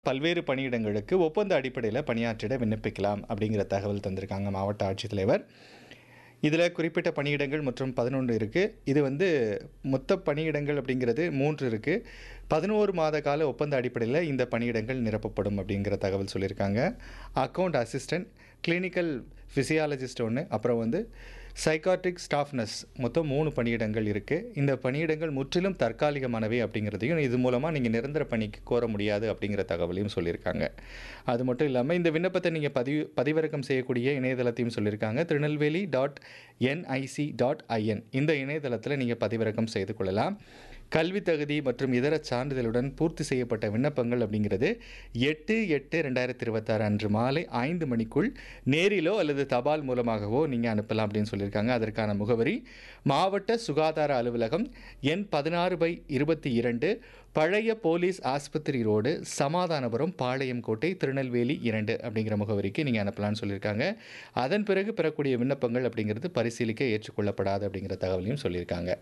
பல்வேறு பணியிடங்களுக்கு ஒப்பந்த அடிப்படையில் பணியாற்றிட விண்ணப்பிக்கலாம் அப்படிங்கிற தகவல் தந்திருக்காங்க மாவட்ட ஆட்சித்தலைவர். இதில் குறிப்பிட்ட பணியிடங்கள் மற்றும் 11 இருக்குது. இது வந்து மொத்த பணியிடங்கள் அப்படிங்கிறது 3 இருக்குது. 11 மாத கால ஒப்பந்த அடிப்படையில் இந்த பணியிடங்கள் நிரப்பப்படும் அப்படிங்கிற தகவல் சொல்லியிருக்காங்க. அக்கவுண்ட் அசிஸ்டன்ட், கிளினிக்கல் ஃபிசியாலஜிஸ்ட் ஒன்று, அப்புறம் வந்து சைக்காட்ரிக் ஸ்டாஃப் நர்ஸ், மொத்தம் 3 பணியிடங்கள் இருக்குது. இந்த பணியிடங்கள் முற்றிலும் தற்காலிகமானவை அப்படிங்கிறதையும், இது மூலமாக நீங்கள் நிரந்தர பணிக்கு கோர முடியாது அப்படிங்கிற தகவலையும் சொல்லியிருக்காங்க. அது மட்டும் இல்லாமல் இந்த விண்ணப்பத்தை நீங்கள் பதிவிறக்கம் செய்யக்கூடிய இணையதளத்தையும் சொல்லியிருக்காங்க. திருநெல்வேலி.nic.in இந்த இணையதளத்தில் நீங்கள் பதிவிறக்கம் செய்து கொள்ளலாம். கல்வி தகுதி மற்றும் இதர சான்றிதழுடன் பூர்த்தி செய்யப்பட்ட விண்ணப்பங்கள் அப்படிங்கிறது 8/8/2026 அன்று மாலை 5 மணிக்குள் நேரிலோ அல்லது தபால் மூலமாகவோ நீங்கள் அனுப்பலாம் அப்படின்னு சொல்லியிருக்காங்க. அதற்கான முகவரி மாவட்ட சுகாதார அலுவலகம், எண் 16/22, பழைய போலீஸ் ஆஸ்பத்திரி ரோடு, சமாதானபுரம், பாளையங்கோட்டை, திருநெல்வேலி 2 அப்படிங்கிற முகவரிக்கு நீங்கள் அனுப்பலாம்னு சொல்லியிருக்காங்க. அதன் பிறகு பெறக்கூடிய விண்ணப்பங்கள் அப்படிங்கிறது பரிசீலிக்க ஏற்றுக்கொள்ளப்படாது அப்படிங்கிற தகவலையும் சொல்லியிருக்காங்க.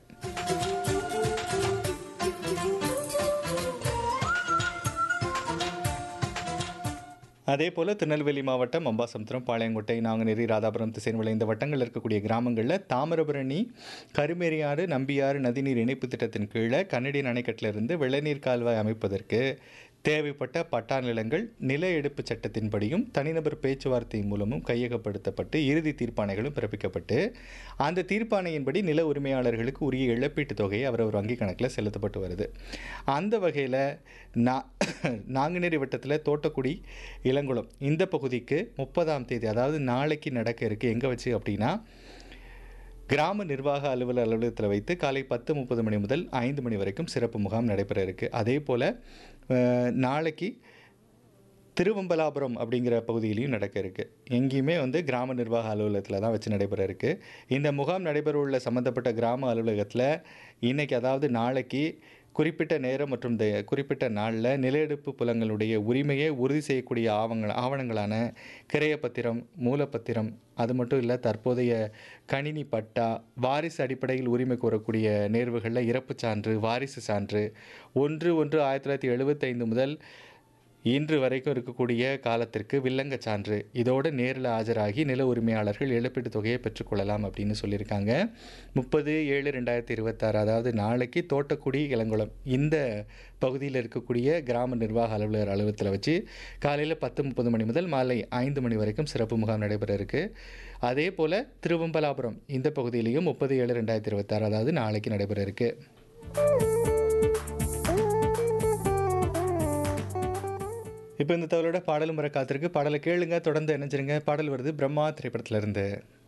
அதேபோல் திருநெல்வேலி மாவட்டம் அம்பாசமுத்திரம், பாளையங்கோட்டை, நாங்குநேரி, ராதாபுரம், திசைன்விளை இந்த வட்டங்களில் இருக்கக்கூடிய கிராமங்களில் தாமிரபரணி, கருமேரியாறு, நம்பியாறு நதிநீர் இணைப்பு திட்டத்தின் கீழே கன்னடியன் அணைக்கட்டிலிருந்து வெள்ளநீர் கால்வாய் அமைப்பதற்கு தேவைப்பட்ட பட்டா நிலங்கள் நில எடுப்பு சட்டத்தின்படியும் தனிநபர் பேச்சுவார்த்தை மூலமும் கையகப்படுத்தப்பட்டு இறுதி தீர்ப்பாணைகளும் பிறப்பிக்கப்பட்டு அந்த தீர்ப்பாணையின்படி நில உரிமையாளர்களுக்கு உரிய இழப்பீட்டுத் தொகையை அவரவர் வங்கிக் கணக்கில் செலுத்தப்பட்டு வருது. அந்த வகையில் நாங்குநேரி வட்டத்தில் தோட்டக்குடி, இளங்குளம் இந்த பகுதிக்கு 30ஆம் தேதி, அதாவது நாளைக்கு நடக்க இருக்குது. எங்கே வச்சு அப்படின்னா கிராம நிர்வாக அலுவலகத்தில் வைத்து காலை 10:30 மணி முதல் 5 மணி வரைக்கும் சிறப்பு முகாம் நடைபெற இருக்குது. அதே போல் நாளைக்கு திருவம்பலாபுரம் அப்படிங்கிற பகுதியிலையும் நடக்க இருக்குது. எங்கேயுமே வந்து கிராம நிர்வாக அலுவலகத்தில் தான் வச்சு நடைபெற இருக்குது. இந்த முகாம் நடைபெற உள்ள சம்மந்தப்பட்ட கிராம அலுவலகத்தில் இன்றைக்கி, அதாவது நாளைக்கு குறிப்பிட்ட நேரம் மற்றும் குறிப்பிட்ட நாளில் நில எடுப்பு புலங்களுடைய உரிமையை உறுதி செய்யக்கூடிய ஆவணங்களான கிரையப்பத்திரம், மூலப்பத்திரம், அது மட்டும் இல்லை தற்போதைய கணினி பட்டா, வாரிசு அடிப்படையில் உரிமை கோரக்கூடிய நேர்வுகளில் இறப்புச் சான்று, வாரிசு சான்று, 1/1/1975 முதல் இன்று வரைக்கும் இருக்கக்கூடிய காலத்திற்கு வில்லங்க சான்று, இதோடு நேரில் ஆஜராகி நில உரிமையாளர்கள் இழப்பீட்டு தொகையை பெற்றுக்கொள்ளலாம் அப்படின்னு சொல்லியிருக்காங்க. 30/7/2026, அதாவது நாளைக்கு தோட்டக்குடி, இளங்குளம் இந்த பகுதியில் இருக்கக்கூடிய கிராம நிர்வாக அலுவலர் அலுவலகத்தில் வச்சு காலையில் 10:30 மணி முதல் மாலை 5 மணி வரைக்கும் சிறப்பு முகாம் நடைபெற இருக்குது. அதே போல் திருவம்பலாபுரம் இந்த பகுதியிலையும் 30/7/2026, அதாவது நாளைக்கு நடைபெற இருக்குது. இப்போ இந்த தகவலோட பாடலும் வர காத்திருக்கு. பாடலை கேளுங்க, தொடர்ந்து இணைஞ்சிருங்க. பாடல் வருது பிரம்மா திரைப்படத்திலிருந்து.